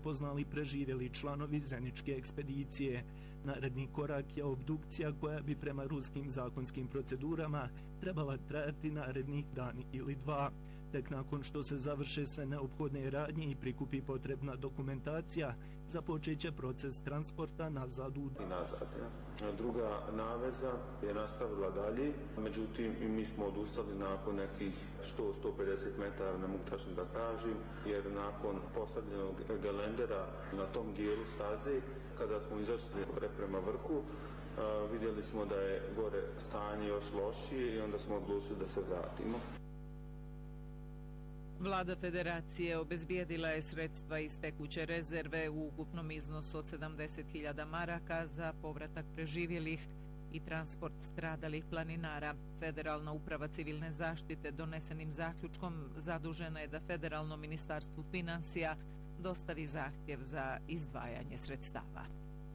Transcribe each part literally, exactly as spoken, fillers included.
prepoznali preživjeli članovi zeničke ekspedicije. Naredni korak je obdukcija koja bi prema ruskim zakonskim procedurama trebala trajati narednih dan ili dva. Tek nakon što se završe sve neophodne radnje i prikupi potrebna dokumentacija, započet će proces transporta nazad u... Nazad, ja. Druga naveza je nastavila dalje, međutim i mi smo odustali nakon nekih sto do sto pedeset metara, ne mogu tačno da kažem, jer nakon postavljenog gelendera na tom dijelu staze, kada smo izašli gore prema vrhu, a, vidjeli smo da je gore stanje još lošije i onda smo odlučili da se vratimo. Vlada Federacije obezbijedila je sredstva iz tekuće rezerve u ukupnom iznosu od sedamdeset hiljada maraka za povratak preživjelih i transport stradalih planinara. Federalna uprava civilne zaštite donesenim zaključkom zadužena je da Federalno ministarstvo financija dostavi zahtjev za izdvajanje sredstava.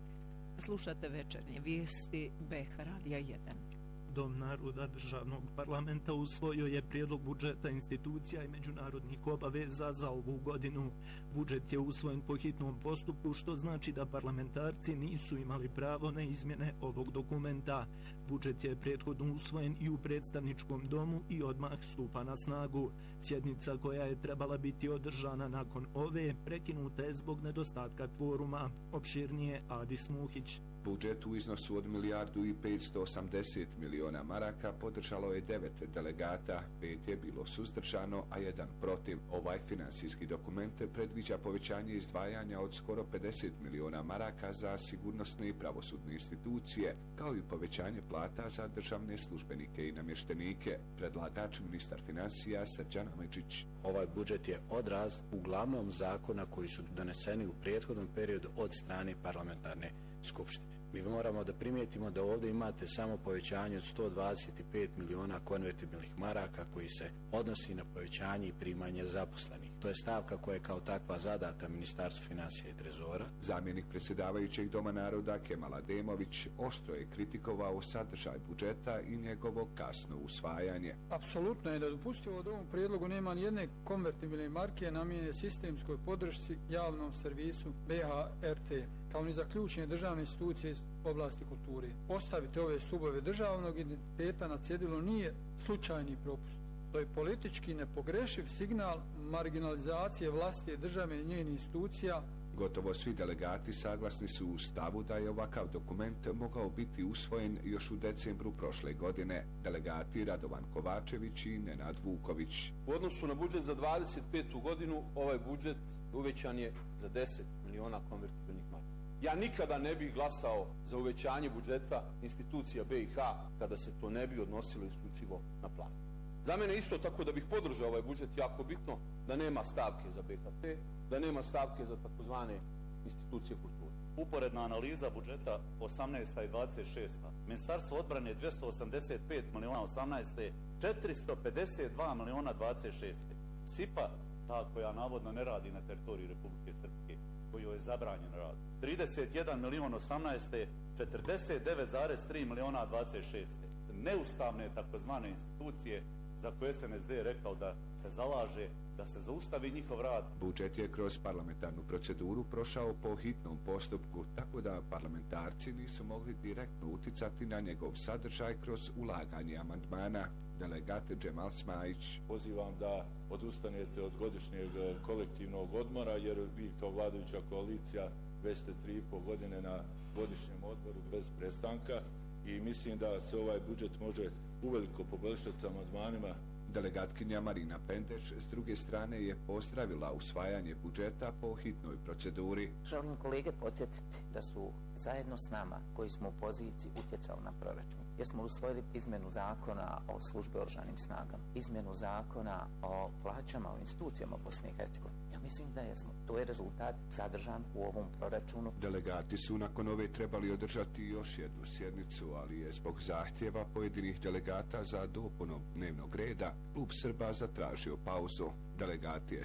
Slušate večernje vijesti B H Radija jedan. Dom naroda državnog parlamenta usvojio je prijedlog budžeta institucija i međunarodnih obaveza za ovu godinu. Budžet je usvojen po hitnom postupku, što znači da parlamentarci nisu imali pravo na izmjene ovog dokumenta. Budžet je prethodno usvojen i u predstavničkom domu i odmah stupa na snagu. Sjednica koja je trebala biti održana nakon ove prekinuta je zbog nedostatka kvoruma. Opširnije Adis Muhić. Budžet u iznosu od milijardu i petsto osamdeset miliona maraka podržalo je devet delegata, pet je bilo suzdržano, a jedan protiv. Ovaj finansijski dokument predviđa povećanje izdvajanja od skoro pedeset miliona maraka za sigurnosne i pravosudne institucije, kao i povećanje plata za državne službenike i namještenike. Predlagač ministar financija Srđan Amidžić. Ovaj budžet je odraz uglavnom zakona koji su doneseni u prethodnom periodu od strane parlamentarne skupštine. Mi moramo da primijetimo da ovdje imate samo povećanje od sto dvadeset pet miliona konvertibilnih maraka koji se odnosi na povećanje i primanje zaposlenih. To je stavka koja je kao takva zadata Ministarstvu financija i trezora. Zamjenik predsjedavajućeg Doma naroda Kemal Ademović oštro je kritikovao sadržaj budžeta i njegovo kasno usvajanje. Apsolutno je da dopustivo da u ovom prijedlogu nema nijedne konvertibilne marke namijenjene sistemskoj podršci javnom servisu B H R T, kao ni za ključne državne institucije iz oblasti kulture. Postaviti ove stubove državnog identiteta na cjedilu nije slučajni propust. To je politički nepogrešiv signal marginalizacije vlasti države i njenih institucija. Gotovo svi delegati saglasni su u stavu da je ovakav dokument mogao biti usvojen još u decembru prošle godine. Delegati Radovan Kovačević i Nenad Vuković. U odnosu na budžet za dvadeset petu godinu, ovaj budžet uvećan je za deset miliona konvertibilnih maraka. Ja nikada ne bih glasao za uvećanje budžeta institucija B i H kada se to ne bi odnosilo isključivo na plan. Za mene isto tako da bih podržao ovaj budžet jako bitno da nema stavke za B H P, da nema stavke za takozvane institucije kulture. Uporedna analiza budžeta osamnaesta i dvadeset šesta. Ministarstvo odbrane dvjesto osamdeset pet miliona osamnaeste, četiristo pedeset dva miliona dvadeset šeste. S I P A, ta koja navodno ne radi na teritoriji Republike Srpske, koju je zabranjen rad. trideset jedan milion osamnaeste, četrdeset devet zarez tri miliona dvadeset šeste. Neustavne takozvane institucije za koje S N S D je rekao da se zalaže da se zaustavi njihov rad. Budžet je kroz parlamentarnu proceduru prošao po hitnom postupku, tako da parlamentarci nisu mogli direktno uticati na njegov sadržaj kroz ulaganje amandmana. Delegat Džemal Smajić. Pozivam da odustanete od godišnjeg kolektivnog odmora, jer vi kao vladajuća koalicija već ste tri i po godine na godišnjem odboru bez prestanka i mislim da se ovaj budžet može uveliko poboljšati sa amandmanima. Delegatkinja Marina Pendeš s druge strane je pozdravila usvajanje budžeta po hitnoj proceduri. Želim kolege podsjetiti da su zajedno s nama koji smo u poziciji utjecali na proračun. Jer smo usvojili izmjenu zakona o službi oružanim snagama, izmjenu zakona o plaćama u institucijama Bosne i Hercegovine. Ja mislim da jesmo. To je rezultat sadržan u ovom proračunu. Delegati su nakon ove trebali održati još jednu sjednicu, ali je zbog zahtjeva pojedinih delegata za dopunom dnevnog reda Klub Srba zatražio pauzu. Delegati